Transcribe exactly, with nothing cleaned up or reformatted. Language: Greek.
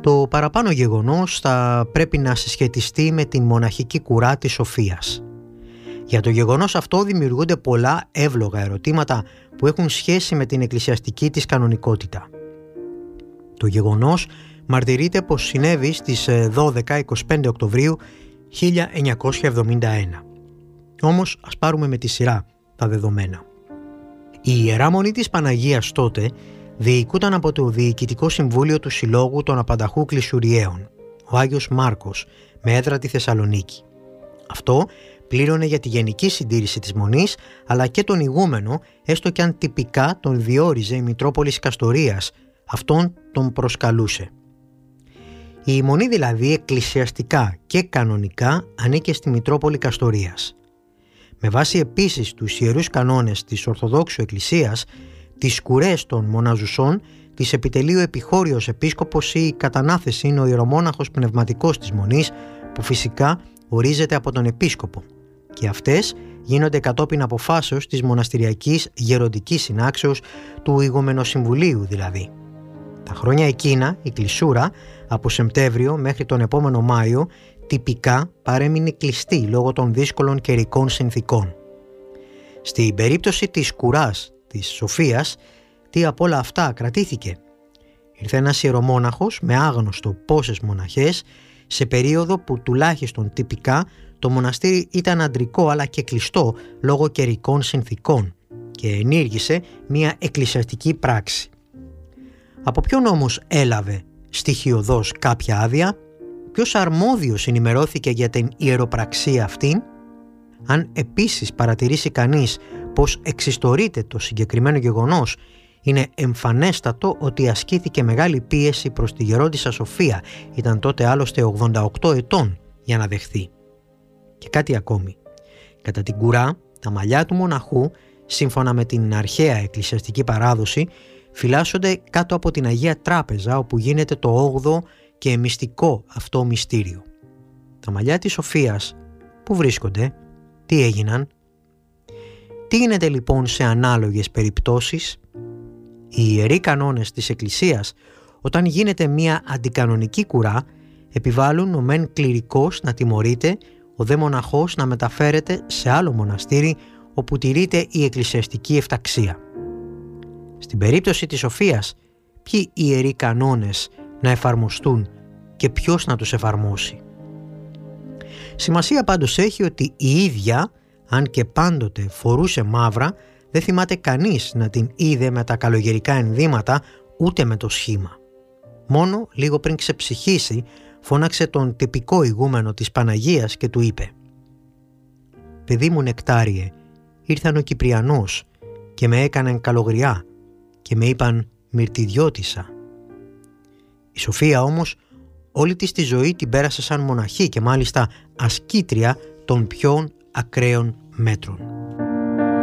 Το παραπάνω γεγονός θα πρέπει να συσχετιστεί με την μοναχική κουρά της Σοφίας. Για το γεγονός αυτό δημιουργούνται πολλά εύλογα ερωτήματα που έχουν σχέση με την εκκλησιαστική της κανονικότητα. Το γεγονός μαρτυρείται πως συνέβη στις δώδεκα με είκοσι πέντε Οκτωβρίου χίλια εννιακόσια εβδομήντα ένα. Όμως ας πάρουμε με τη σειρά τα δεδομένα. Η Ιερά Μονή της Παναγίας τότε διοικούταν από το Διοικητικό Συμβούλιο του Συλλόγου των Απανταχού Κλεισουριαίων, ο Άγιος Μάρκος, με έδρα τη Θεσσαλονίκη. Αυτό πλήρωνε για τη γενική συντήρηση της Μονής, αλλά και τον ηγούμενο, έστω και αν τυπικά τον διόριζε η Μητρόπολης Καστορίας, αυτόν τον προσκαλούσε. Η Μονή δηλαδή εκκλησιαστικά και κανονικά ανήκε στη Μητρόπολη Καστορίας. Με βάση επίσης τους ιερούς κανόνες της Ορθοδόξου Εκκλησίας, τις κουρές των μοναζουσών τις επιτελεί ο επιχώριος επίσκοπος ή κατά ανάθεση είναι ο ιερομόναχος πνευματικός της Μονής, που φυσικά ορίζεται από τον επίσκοπο, και αυτές γίνονται κατόπιν αποφάσεως της μοναστηριακής γεροντικής συνάξεως, του ηγουμενοσυμβουλίου δηλαδή. Τα χρόνια εκείνα η κλεισούρα από Σεπτέμβριο μέχρι τον επόμενο Μάιο τυπικά παρέμεινε κλειστή λόγω των δύσκολων καιρικών συνθήκων. Στην περίπτωση της κουράς της Σοφίας, τι από όλα αυτά κρατήθηκε? Ήρθε ένας ιερομόναχος με άγνωστο πόσες μοναχές σε περίοδο που τουλάχιστον τυπικά το μοναστήρι ήταν αντρικό αλλά και κλειστό λόγω καιρικών συνθήκων και ενήργησε μια εκκλησιαστική πράξη. Από ποιον όμως έλαβε στοιχειοδός κάποια άδεια? Ποιος αρμόδιος ενημερώθηκε για την ιεροπραξία αυτήν? Αν επίσης παρατηρήσει κανείς πως εξιστορείται το συγκεκριμένο γεγονός, είναι εμφανέστατο ότι ασκήθηκε μεγάλη πίεση προς τη γερόντισσα Σοφία, ήταν τότε άλλωστε ογδόντα οκτώ ετών, για να δεχθεί. Και κάτι ακόμη. Κατά την κουρά, τα μαλλιά του μοναχού, σύμφωνα με την αρχαία εκκλησιαστική παράδοση, φυλάσσονται κάτω από την Αγία Τράπεζα, όπου γίνεται το όγδοο και μυστικό αυτό μυστήριο. Τα μαλλιά της Σοφίας πού βρίσκονται? Τι έγιναν? Τι γίνεται λοιπόν σε ανάλογες περιπτώσεις? Οι ιεροί κανόνες της Εκκλησίας, όταν γίνεται μια αντικανονική κουρά, επιβάλλουν ο μεν κληρικός να τιμωρείται, ο δε μοναχός να μεταφέρεται σε άλλο μοναστήρι όπου τηρείται η εκκλησιαστική εφταξία. Στην περίπτωση της Σοφίας, ποιοι ιεροί κανόνες να εφαρμοστούν και ποιος να τους εφαρμόσει? Σημασία πάντως έχει ότι η ίδια, αν και πάντοτε φορούσε μαύρα, δεν θυμάται κανείς να την είδε με τα καλογερικά ενδύματα ούτε με το σχήμα. Μόνο λίγο πριν ξεψυχήσει φώναξε τον τυπικό ηγούμενο της Παναγίας και του είπε: «Παιδί μου νεκτάριε, ήρθαν ο Κυπριανός και με έκαναν καλογριά και με είπαν μυρτιδιώτισσα». Η Σοφία όμως όλη της τη ζωή την πέρασε σαν μοναχή και μάλιστα ασκήτρια των πιο ακραίων μέτρων.